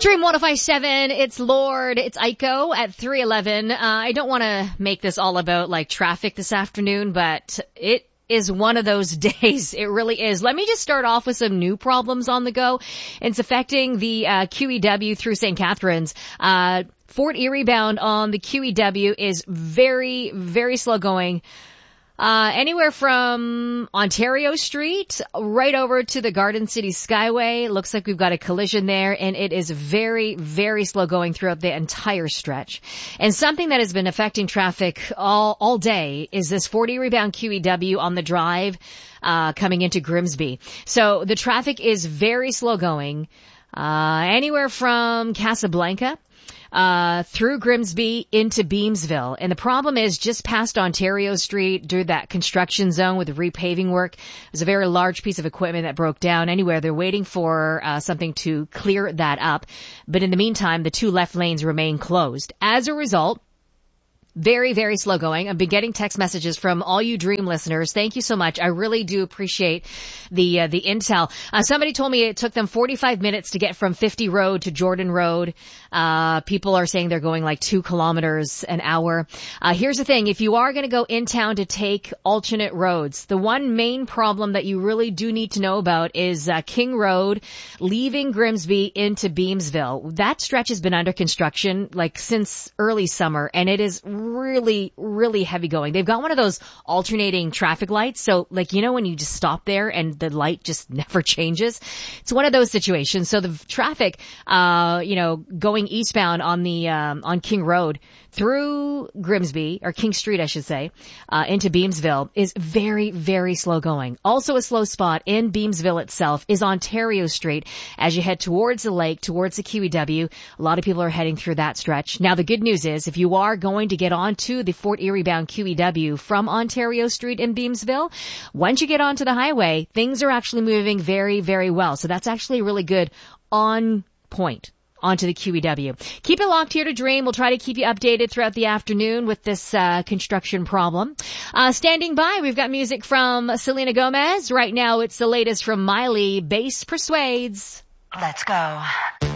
Dream 105.7, it's Lord, it's Aiko at 3:11. I don't want to make this all about like traffic this afternoon, but it is one of those days. It really is. Let me just start off with some new problems on the go. It's affecting the QEW through St. Catharines. Fort Erie bound on the QEW is very, very slow going. Anywhere from Ontario Street right over to the Garden City Skyway. Looks like we've got a collision there, and it is very, very slow going throughout the entire stretch. And something that has been affecting traffic all day is this 40 rebound QEW on the drive coming into Grimsby. So the traffic is very slow going anywhere from Casablanca through Grimsby into Beamsville. And the problem is just past Ontario Street, through that construction zone with the repaving work. There's a very large piece of equipment that broke down. Anywhere they're waiting for something to clear that up. But in the meantime, the two left lanes remain closed. As a result, very, very slow going. I've been getting text messages from all you Dream listeners. Thank you so much. I really do appreciate the intel. Somebody told me it took them 45 minutes to get from 50 Road to Jordan Road. People are saying they're going like 2 kilometers an hour. Here's the thing. If you are going to go in town to take alternate roads, the one main problem that you really do need to know about is King Road leaving Grimsby into Beamsville. That stretch has been under construction like since early summer, and it is really, really heavy going. They've got one of those alternating traffic lights. So like, you know, when you just stop there and the light just never changes, it's one of those situations. So the traffic, going eastbound on the, on King Road through Grimsby, or King Street, I should say, into Beamsville is very, very slow going. Also a slow spot in Beamsville itself is Ontario Street. As you head towards the lake, towards the QEW, a lot of people are heading through that stretch. Now the good news is if you are going to get onto the Fort Erie bound QEW from Ontario Street in Beamsville, once you get onto the highway, things are actually moving very, very well. So that's actually really good on point onto the QEW. Keep it locked here to Dream. We'll try to keep you updated throughout the afternoon with this construction problem. Standing by, we've got music from Selena Gomez. Right now, it's the latest from Miley. Bass Persuades. Let's go.